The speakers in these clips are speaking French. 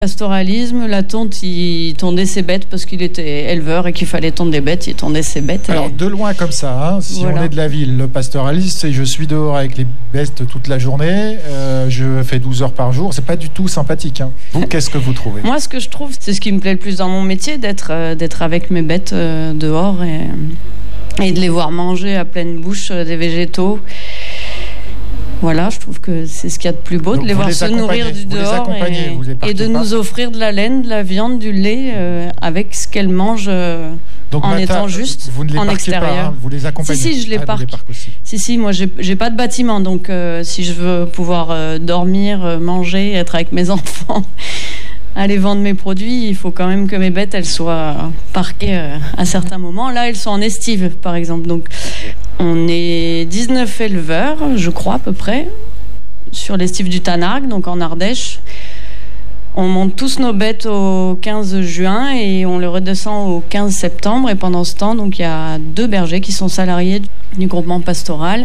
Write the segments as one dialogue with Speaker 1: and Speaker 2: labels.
Speaker 1: Pastoralisme, la tonte, il tondait ses bêtes parce qu'il était éleveur et qu'il fallait tondre des bêtes, il tondait ses bêtes.
Speaker 2: Alors de loin comme ça, si on est de la ville, le pastoralisme, c'est je suis dehors avec les bêtes toute la journée, je fais 12 heures par jour, c'est pas du tout sympathique. Vous, qu'est-ce que vous trouvez ?
Speaker 1: Moi, ce que je trouve, c'est ce qui me plaît le plus dans mon métier, d'être avec mes bêtes dehors et de les voir manger à pleine bouche des végétaux. Voilà, je trouve que c'est ce qu'il y a de plus beau, de les voir se nourrir du dehors et de nous offrir de la laine, de la viande, du lait avec ce qu'elles mangent en étant juste en extérieur.
Speaker 2: Vous les accompagnez ?
Speaker 1: Si, je les parque. Si, moi j'ai pas de bâtiment, donc si je veux pouvoir dormir, manger, être avec mes enfants, aller vendre mes produits, il faut quand même que mes bêtes elles soient parquées à certains moments. Là, elles sont en estive, par exemple, donc on est 19 éleveurs, je crois, à peu près, sur l'estive du Tanargue, donc en Ardèche. On monte tous nos bêtes au 15 juin et on les redescend au 15 septembre. Et pendant ce temps, donc, il y a 2 bergers qui sont salariés du groupement pastoral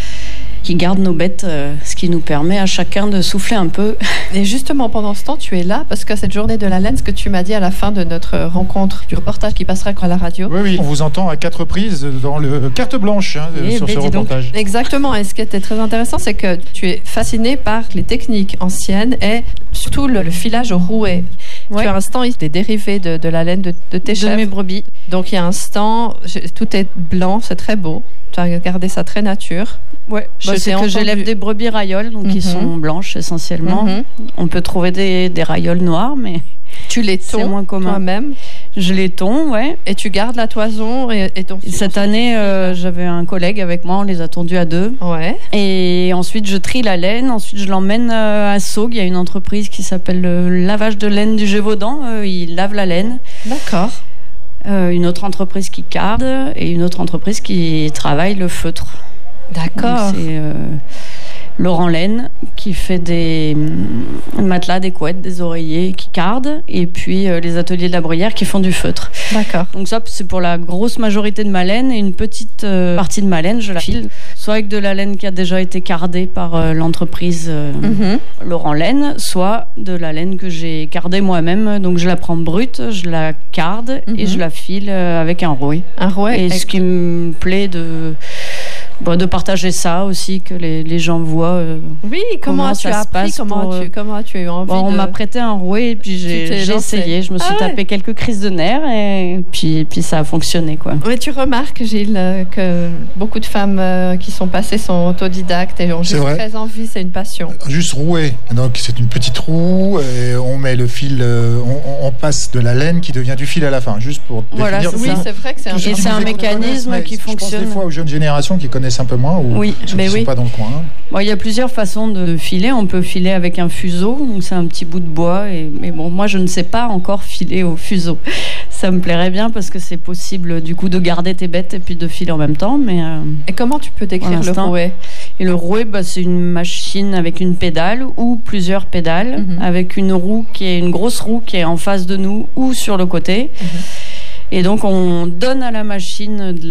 Speaker 1: qui gardent nos bêtes, ce qui nous permet à chacun de souffler un peu.
Speaker 3: Et justement, pendant ce temps, tu es là parce que cette journée de la laine, ce que tu m'as dit à la fin de notre rencontre, du reportage qui passera à la radio.
Speaker 2: Oui, on vous entend à 4 reprises dans le carte blanche sur ce reportage.
Speaker 3: Donc, exactement, et ce qui était très intéressant, c'est que tu es fasciné par les techniques anciennes et surtout le filage au rouet. Ouais. Tu as un stand des dérivés de la laine de tes chèvres.
Speaker 1: De mes brebis.
Speaker 3: Donc il y a un stand, tout est blanc, c'est très beau. Tu as gardé ça très nature.
Speaker 1: Ouais, c'est que j'élève des brebis raioles, donc qui sont blanches essentiellement. On peut trouver des raioles noires, mais
Speaker 3: tu les tonds
Speaker 1: c'est moins commun.
Speaker 3: Toi-même.
Speaker 1: Je les tonds, ouais.
Speaker 3: Et tu gardes la toison et ton fil.
Speaker 1: Cette année, j'avais un collègue avec moi, on les a tondus à 2.
Speaker 3: Ouais.
Speaker 1: Et ensuite, je trie la laine. Ensuite, je l'emmène à Saugues. Il y a une entreprise qui s'appelle le lavage de laine du Gévaudan. Ils lavent la laine.
Speaker 3: D'accord.
Speaker 1: Une autre entreprise qui carde et une autre entreprise qui travaille le feutre.
Speaker 3: D'accord.
Speaker 1: Donc, c'est Laurent Laine qui fait des matelas, des couettes, des oreillers qui cardent, et puis les ateliers de la Bruyère qui font du feutre.
Speaker 3: D'accord.
Speaker 1: Donc ça, c'est pour la grosse majorité de ma laine, et une petite partie de ma laine, je la file soit avec de la laine qui a déjà été cardée par l'entreprise Laurent Laine, soit de la laine que j'ai cardée moi-même. Donc je la prends brute, je la carde et je la file avec un rouet.
Speaker 3: Un rouet.
Speaker 1: Et ce qui me plaît de partager ça aussi, que les gens voient
Speaker 3: comment as-tu appris, comment as-tu eu envie
Speaker 1: on m'a prêté un rouet et puis j'ai essayé, je me suis tapé quelques crises de nerfs et puis ça a fonctionné, quoi.
Speaker 3: Mais tu remarques, Gilles, que beaucoup de femmes qui sont passées sont autodidactes et ont juste très envie, c'est une passion.
Speaker 2: Juste rouet, donc c'est une petite roue et on met le fil, on passe de la laine qui devient du fil à la fin, juste pour définir.
Speaker 3: Oui, c'est vrai que c'est
Speaker 1: un mécanisme qui fonctionne.
Speaker 2: Je pense des fois aux jeunes générations qui connaissent un peu moins ou ceux qui ne sont pas dans le coin.
Speaker 1: Bon, il y a plusieurs façons de filer. On peut filer avec un fuseau, donc c'est un petit bout de bois. Mais bon, moi, je ne sais pas encore filer au fuseau. Ça me plairait bien parce que c'est possible du coup de garder tes bêtes et puis de filer en même temps.
Speaker 3: Et comment tu peux décrire le rouet ?
Speaker 1: Et le rouet, c'est une machine avec une pédale ou plusieurs pédales, avec une grosse roue qui est en face de nous ou sur le côté. Et donc, on donne à la machine de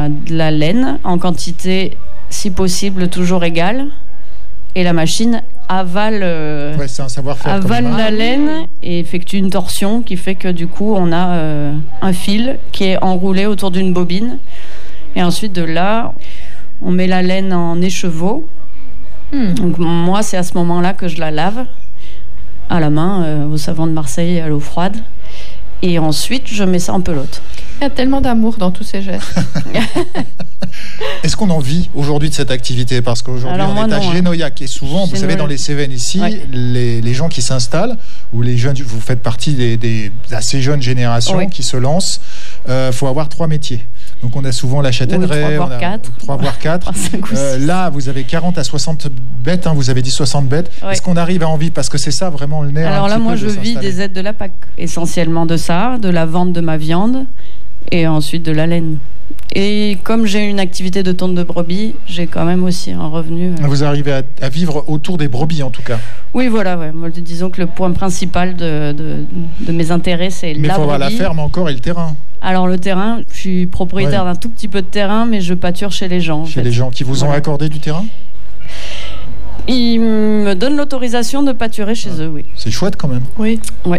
Speaker 1: la laine en quantité, si possible, toujours égale. Et la machine avale la laine et effectue une torsion qui fait que, du coup, on a un fil qui est enroulé autour d'une bobine. Et ensuite, de là, on met la laine en écheveau. Donc, moi, c'est à ce moment-là que je la lave à la main, au savon de Marseille, à l'eau froide. Et ensuite, je mets ça en pelote.
Speaker 3: Il y a tellement d'amour dans tous ces gestes.
Speaker 2: Est-ce qu'on en vit aujourd'hui de cette activité ? Parce qu'aujourd'hui, on est à Génoyac. Et souvent, vous savez, dans les Cévennes ici, les gens qui s'installent, ou les jeunes, vous faites partie des assez jeunes générations qui se lancent, faut avoir 3 métiers. Donc on a souvent la châtaigneraie, 3 voire 4. Là, vous avez 40 à 60 bêtes, vous avez dit 60 bêtes. Ouais. Est-ce qu'on arrive à en vivre ? Parce que c'est ça vraiment le nerf.
Speaker 1: Alors là, moi, je vis des aides de la PAC, essentiellement de ça, de la vente de ma viande et ensuite de la laine. Et comme j'ai une activité de tonte de brebis, j'ai quand même aussi un revenu.
Speaker 2: Vous arrivez à vivre autour des brebis, en tout cas.
Speaker 1: Oui, voilà. Ouais. Moi, disons que le point principal de mes intérêts, c'est la brebis.
Speaker 2: Mais il faut avoir la ferme encore et le terrain.
Speaker 1: Alors le terrain, je suis propriétaire d'un tout petit peu de terrain, mais je pâture chez les gens.
Speaker 2: Chez les gens qui vous ont accordé du terrain ?
Speaker 1: Ils me donnent l'autorisation de pâturer chez eux, oui.
Speaker 2: C'est chouette quand même.
Speaker 3: Oui.
Speaker 1: Oui.